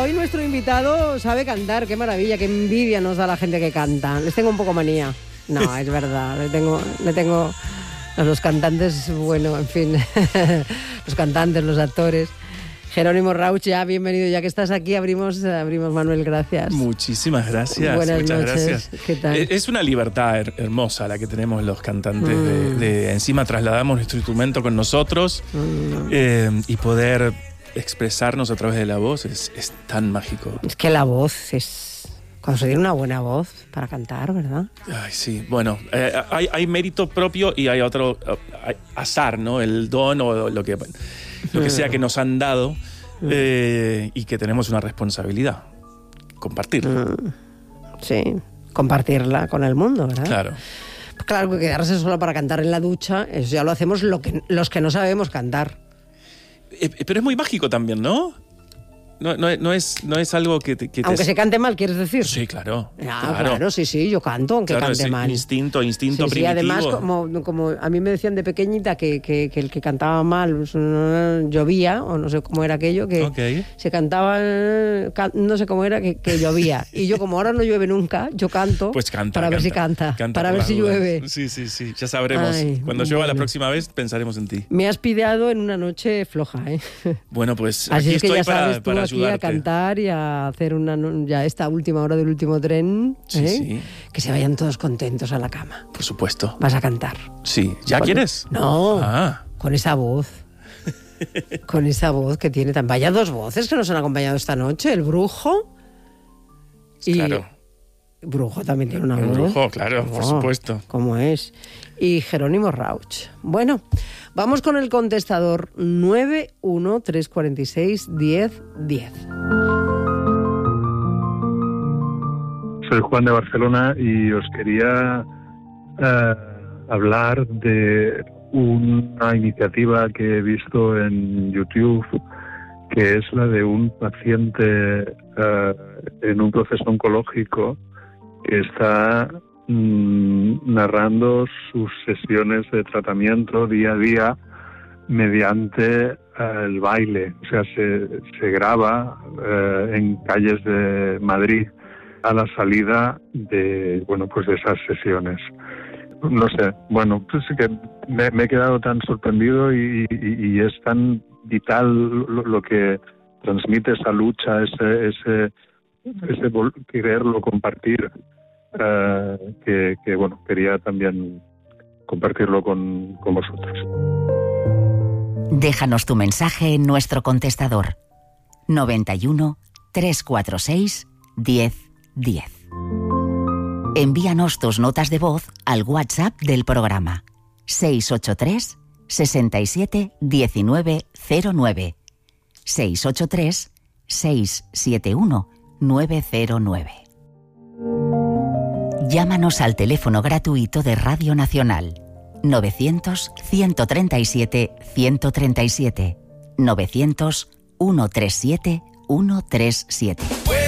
hoy nuestro invitado sabe cantar, qué maravilla, qué envidia nos da la gente que canta. Les tengo un poco manía. No, es verdad, le tengo a los cantantes, bueno, en fin, los cantantes, los actores. Jerónimo Rauch, ya bienvenido, ya que estás aquí, abrimos Manuel, gracias. Muchísimas gracias. Buenas muchas noches. Gracias. ¿Qué tal? Es una libertad hermosa la que tenemos los cantantes, de encima trasladamos nuestro instrumento con nosotros y poder expresarnos a través de la voz es tan mágico. Es que la voz es conseguir una buena voz para cantar, ¿verdad? Ay, sí, bueno, hay mérito propio y hay otro hay azar, ¿no? El don o lo que sea que nos han dado y que tenemos una responsabilidad, compartirla. Sí, compartirla con el mundo, ¿verdad? Claro. Claro, que quedarse solo para cantar en la ducha, eso ya lo hacemos los que no sabemos cantar. Pero es muy mágico también, ¿no? No es algo que aunque se cante mal, ¿quieres decir? Sí, claro. Claro, sí, yo canto, aunque cante mal. Instinto sí, primitivo. Sí, además, como a mí me decían de pequeñita que el que cantaba mal pues, llovía, o no sé cómo era aquello, que se cantaba, no sé cómo era, que llovía. Y yo, como ahora no llueve nunca, yo canto pues canta, para ver si canta para ver si llueve. Sí, ya sabremos. Cuando llueva la próxima vez, pensaremos en ti. Me has pillado en una noche floja, ¿eh? Bueno, pues así aquí es que estoy ya sabes, para aquí a cantar y a hacer ya esta última hora del último tren, sí. Que se vayan todos contentos a la cama. Por supuesto. Vas a cantar. Sí. ¿Ya quieres? No, con esa voz. Con esa voz que tiene tan... Vaya dos voces que nos han acompañado esta noche, el Brujo y... Claro. Brujo también tiene una el voz. Brujo, claro, por supuesto. ¿Cómo es? Y Jerónimo Rauch. Bueno, vamos con el contestador 913461010. Soy Juan de Barcelona y os quería hablar de una iniciativa que he visto en YouTube, que es la de un paciente en un proceso oncológico que está narrando sus sesiones de tratamiento día a día mediante el baile. O sea, se graba en calles de Madrid a la salida de esas sesiones. No sé, pues que me he quedado tan sorprendido y es tan vital lo que transmite esa lucha, ese quererlo compartir, que quería también compartirlo con vosotros. Déjanos tu mensaje en nuestro contestador 91 346 1010. Envíanos tus notas de voz al WhatsApp del programa 683 67 19 09 683 671 909. Llámanos al teléfono gratuito de Radio Nacional 900 137 137 900 137 137.